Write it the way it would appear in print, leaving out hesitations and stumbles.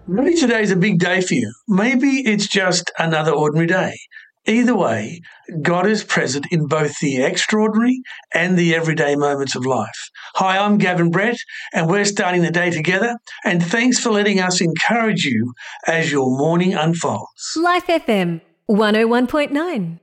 Maybe today's a big day for you. Maybe it's just another ordinary day. Either way, God is present in both the extraordinary and the everyday moments of life. Hi, I'm Gavin Brett, and we're starting the day together. And thanks for letting us encourage you as your morning unfolds. Life FM 101.9.